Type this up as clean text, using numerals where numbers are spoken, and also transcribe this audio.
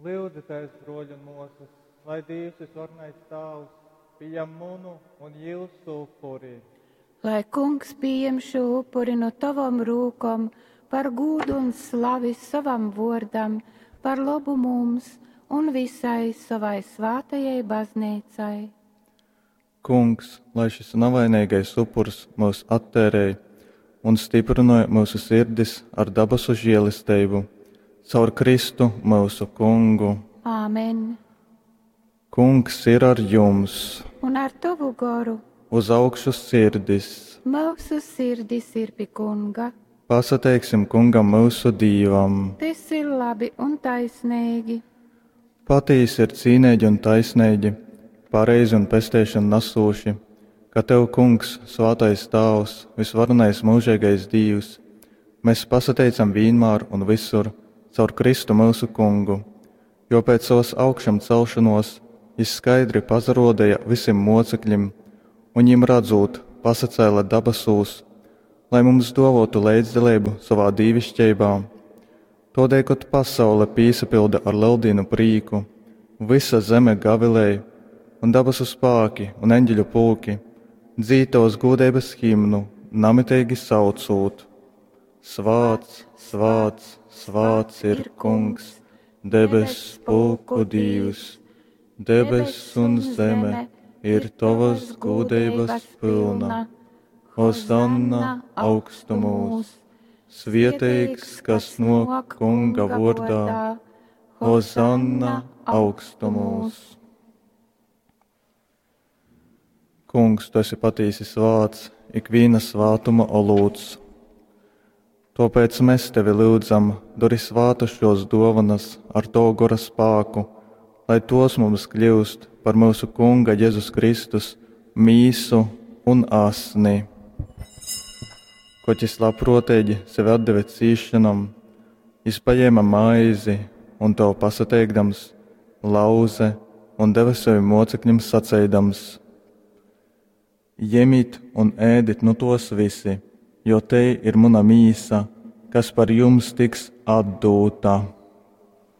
Lūdzu, broļi un mūsas, lai Dievs visvarnais tavs pieņem munu un jūsu upuri. Lai kungs pieņem šo upuri no tavam rūkam, par gūdu un slavi savam vordam, par labu mums un visai savai svātajai baznīcai. Kungs, lai šis navainīgais upurs mūs attērēja un stiprināja mūsu sirdis ar dabasu žēlastību, caur Kristu mūsu kungu. Āmen. Kungs ir ar jums. Un ar tavu garu. Uz augšu sirdis. Mūsu sirdis ir pie kunga. Pasateiksim kungam mūsu Dievam. Tas ir labi un taisnīgi. Patiesi ir cīnēģi un taisnēģi, pareizi un pestēšana nasūši, ka tev, kungs, svātais tavs, visvarenais mūžīgais Dievs, mēs pasateicam vienmēr un visur caur Kristu mūsu kungu, jo pēc savas augšām celšanos viņš skaidri pazarodēja visiem mocekļiem, un viņiem redzot pasacēla dabasūs, lai mums dovotu līdzdalību savā dievišķībā. Todēļ, kad pasaule piesapilda ar lieldienu prīku, visa zeme gavilēja, un dabasu spāki un eņģeļu pulki dzītos godības himnu namitīgi saucot. Svāts, svāts, svāts ir kungs, debes pulku Dievs, debes un zeme ir tavas godības pilna. Hosanna augstumos, svētīgs, kas nāk kunga vārdā, Hosanna augstumos. Kungs, tu esi patiesi svāts, ikviena svātuma olūts. Tāpēc mēs tevi lūdzam, dori svātu šos dovanas ar to gora spāku, lai tos mums kļūst par mūsu kunga Jēzus Kristus mīsu un asni. Ko ķis labprotīgi sevi atdeve cīšanam, izpaņēma maizi un to pasateikdams, lauze un deva sevi mocekļiem sacēdams: Ņemiet un ēdiet no tos visi, jo te ir mana mīsa, kas par jums tiks atdota.